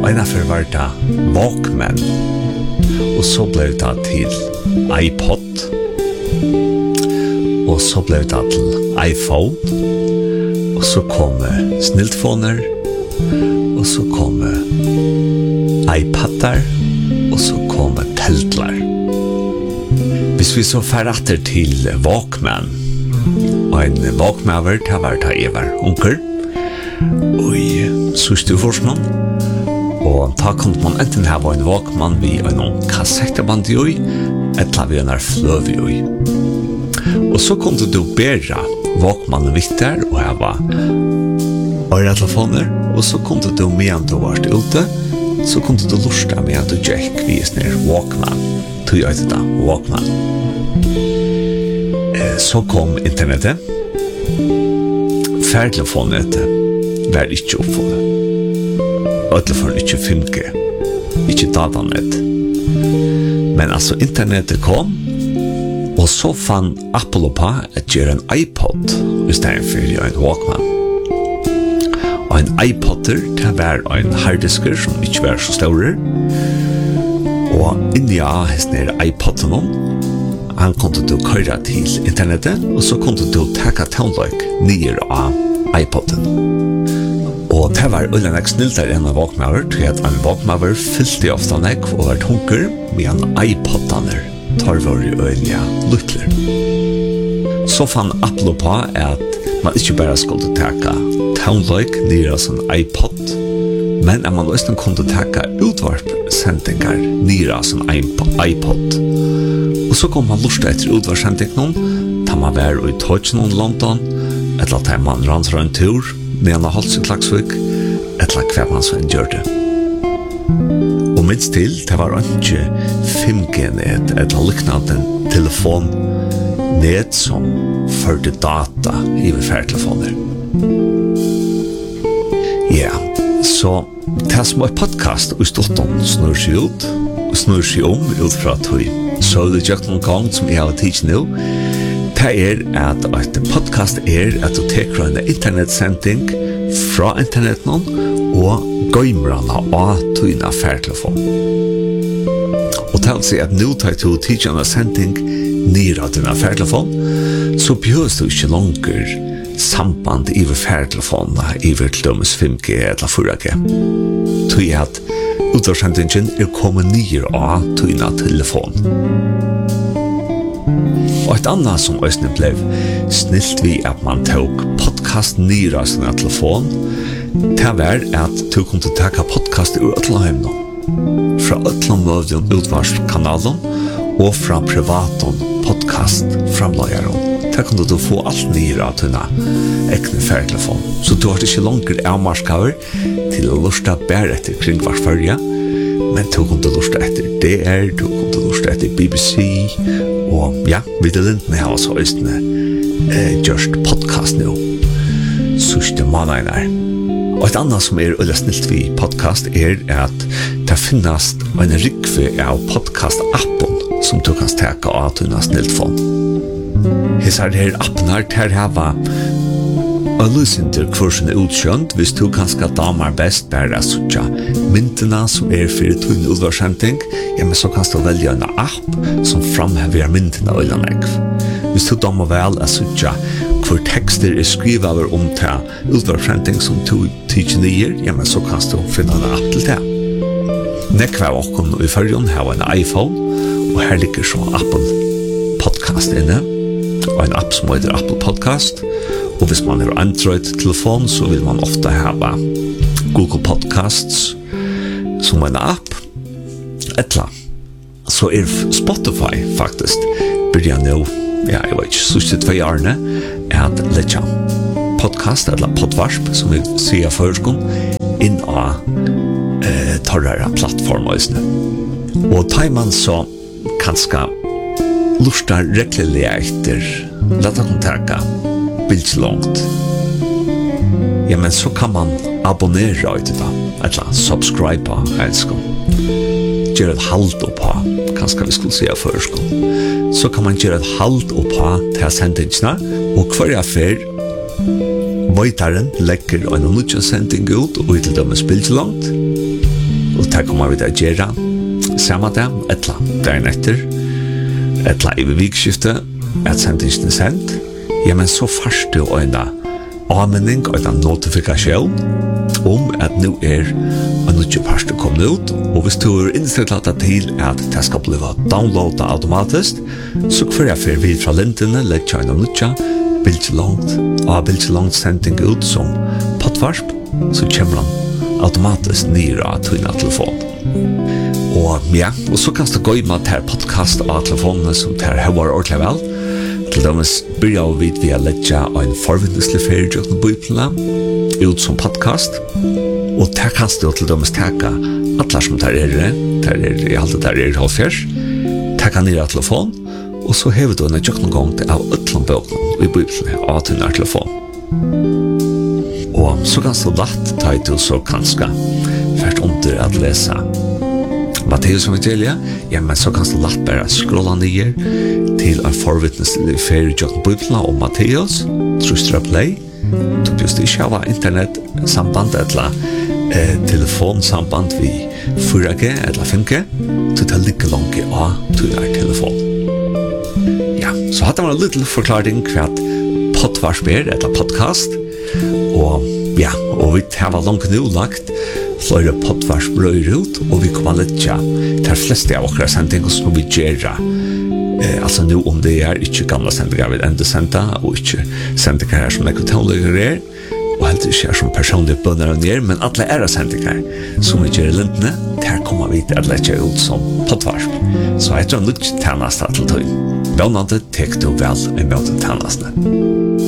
Einafer var det Walkman, og så ble det til iPod, og så ble det til iPhone, og så kom sniltfoner, og så kom iPadar, og så kom teltlar. Hvis vi så ferdater til Walkman, og en Walkman var det jeg var onker, og i sørste forskning, og da kunne man enten ha en Walkman vi en kassetteband i, eller vi en fløv i. Og så kunne du bære Walkmanen vitter og hava øretelefoner, og så kunne du medan du var ute, så kunne du lusta medan du gikk visner Walkman. Tog jeg til da, Walkman. Så kom internettet. Færtelefonet var ikke oppfunnet. Øtelefonen ikke 5G, ikke datanet. Men altså internettet kom, og så fann Apple på at gjøre en iPod i stedet for en Walkman. Og en iPodder, det var en harddisker som ikke var så større. Og inni av hesten iPodden, han kunne du køyre til internettet, og så kunne du taka townlike nye av iPodden. Og det var ulike sniltere enn en Walkman, til at en Walkman fyllte ofte nek og var tunker, med en iPoddaner tar var i øynene luttler. Så fann Apple på at man ikke bare skulle taka townlike nye av sin iPod, men at man også kunne taka utvarpsendingar nye av sin iPod. Og så kom man lusta etter utvarpsendingen, da man var i Tøtjen i London, eller da man rann en tur, med en holdt sin Klaksvik, eller hver man så en gjør det. Og minst til, det var ikke 5G-net, eller liknande telefonnet som førte data i færtelefoner. Ja, så det som er podcast i Stockholm snur seg ut, og snur seg ut fra tog. Så det gjør noen gang som jeg har tidsi nå, det at et podcast at du teker en internetsending fra internetten og gøymrene av tøyne færtelefon. Og til å si at nå tar du tidligere sending nere av dine færtelefon, så behøves du ikke langer samband i færtelefonene i til dømes 5G eller 4G. Tøy at utvarsendingen kommet nere av tøyne telefon. Og et annet som også ble snilt vi at man tok podcast nere av sin telefon, det var at du kunne taka podcast ur Øtlandheim nå. Fra Øtlandmøvden utvarskanalen og fra privaten podcast-framløyeren. Der kunne du få alt nere av dine ekne færtelefon. Så du har ikke langer avmarskaver til å lusta bare etter kringvarsfølge, men du kunne lusta etter DR, du kunne lusta etter BBC, og ja, vi til den har også østene gjørst podcast nå. Sørste måneder. Og et annet som øyla snilt vi podcast at det finnes en rikve av podcast-appen som du kan steka av til en sniltfon. Hesar her appen her til hava Allusinter kursen utkjønt hvis du kanskje damer best bare suttja myntene som for tunn utvarsending, ja, men så kan du velge en app som framhever myntene og illanegv. Hvis du damer vel suttja hvor tekster skrivet om til utvarsending som du tykker nye, ja, men så kan du finne en app til det. Nekva av okken i førjen har en iPhone, og her ligger så Apple Podcast inne, og en app som heter Apple Podcast. Og hvis man har Android-telefon, så vil man ofte ha Google Podcasts som en app. Etla. Så Spotify faktisk begynner nå, ja, jeg vet ikke, sørste 2 årene, at letja podcast, eller podvarsp, som vi sier førskon, inn av torrere plattformer. Og tar man så kanskje lusta rekkelig etter, leta kontakta bildslångt. Ja, men så kan man abonnera ut det, eller subscribe, elskon. Gjør et halt oppa, kanskje vi skulle si førskon. Så kan man gjøre et halt oppa til sendingsene, og hver affær Vøytaren legger en nødvendig sending ut og til dømes bildslångt. det kommer vi til å gjøre samme dag, dagen etter, i vikskiftet, at sendingen sendt. Ja, men så først du en anmenning og en notifikasjon at nå en nødvendig parst kommet ut, og hvis du innstilt til at det skal bli downloadet automatisk, så får jeg for vid fra lintene, lett kjøyne og nødvendig, bildelangt sending ut som poddvarsp, så kommer han automatisk nere av tøyne telefon. Og ja, og så kan du gå med til podcast av telefonene som tar høyere ordentlig vel. Til dømes begynner vi via letja en forvindeslig ferie til Bibelen ut som podcast. Og der kan du til dømes teka alle som tar i alt det halvfjers, teka nere av telefon, og så hever du en tjokken gang til av utlandbøkene i Bibelen av denne telefon. Og så kan du lagt ta i til så kanskje først under at lese Matteus evangeliet, ja, men så kan du lagt bare scrolla ned til en forvittneslig ferie i Bibelen om Matteus, trustra play, du just ikke har internetsamband eller telefonsamband vi 4G eller 5G, du tar like langt av til telefon. Ja, så hadde man en liten forklaring hva poddvarsp eller podcast, og ja, og vi har langt nå lagt flere poddvarsp røyre ut, og vi kommer litt til fleste av dere sendinger som vi gjør. Altså nå om det ikke gamle sendinger vi enda senda, og ikke sendinger her som nekrotonligere og helt ikke som personlige bønner og nere, men alle sendinger som vi gjør i lintene, der kommer vi til å lette ut som poddvarsp. Så jeg tror litt tjeneste til tøy. Vannende tek du vel i møte tjenestene.